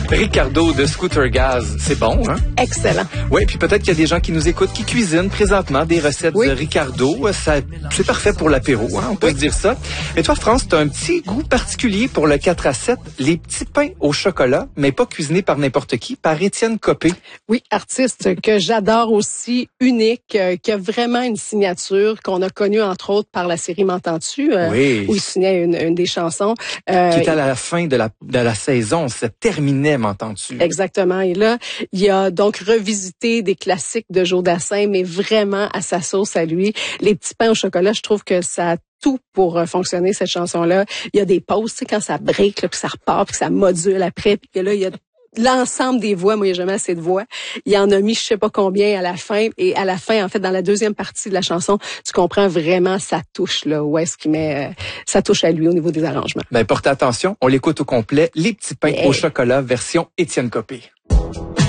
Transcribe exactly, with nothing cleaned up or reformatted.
Ricardo de Scooter Gaz, c'est bon, hein? Excellent. Oui, puis peut-être qu'il y a des gens qui nous écoutent qui cuisinent présentement des recettes oui. de Ricardo. Ça, c'est parfait pour l'apéro, hein? On peut oui. se dire ça. Mais toi, France, tu as un petit goût particulier pour le quatre à sept, les petits pains au chocolat, mais pas cuisinés par n'importe qui, par Étienne Copé. Oui, artiste que j'adore aussi, unique, euh, qui a vraiment une signature qu'on a connue entre autres par la série M'entends-tu, euh, oui. où il signait une, une des chansons. Euh, qui était à la fin de la, de la saison, ça terminait M'entends-tu. Exactement. Et là, il a donc revisité des classiques de Joe Dassin, mais vraiment à sa sauce à lui. Les petits pains au chocolat, je trouve que ça a tout pour euh, fonctionner, cette chanson-là. Il y a des pauses, tu sais, quand ça break, là, puis ça repart, puis que ça module après, puis que là, il y a l'ensemble des voix. Moi, il n'y a jamais assez de voix. Il en a mis je sais pas combien à la fin. Et à la fin, en fait, dans la deuxième partie de la chanson, tu comprends vraiment sa touche, là, où est-ce qu'il met euh, sa touche à lui au niveau des arrangements. Ben, portez attention, on l'écoute au complet. Les petits pains yeah. au chocolat, version Étienne Copé.